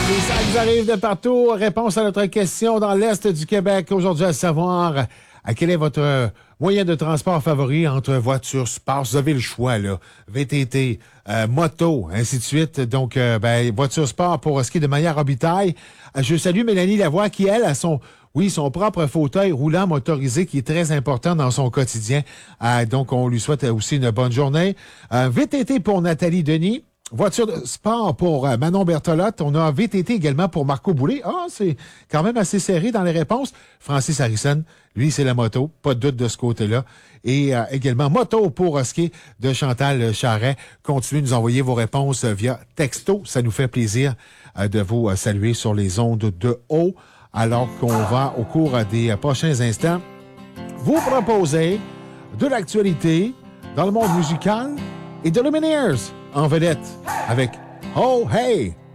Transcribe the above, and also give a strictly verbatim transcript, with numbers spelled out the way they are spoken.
Ça nous arrive de partout. Réponse à notre question dans l'Est du Québec. Aujourd'hui, à savoir, à quel est votre moyen de transport favori entre voiture, sport? Vous avez le choix, là. V T T, euh, moto, ainsi de suite. Donc, euh, ben, voiture sport pour skier de manière Robitaille. Euh, je salue Mélanie Lavoie qui, elle, a son, oui, son propre fauteuil roulant motorisé qui est très important dans son quotidien. Euh, donc, on lui souhaite aussi une bonne journée. Euh, V T T pour Nathalie Denis. Voiture de sport pour euh, Manon Bertolotte. On a V T T également pour Marco Boulay. Ah, c'est quand même assez serré dans les réponses. Francis Harrison, lui, c'est la moto. Pas de doute de ce côté-là. Et euh, également moto pour euh, ski de Chantal Charret. Continuez de nous envoyer vos réponses euh, via texto. Ça nous fait plaisir euh, de vous euh, saluer sur les ondes de haut. Alors qu'on va, au cours euh, des euh, prochains instants, vous proposer de l'actualité dans le monde musical et de Lumineers en vedette avec Oh Hey!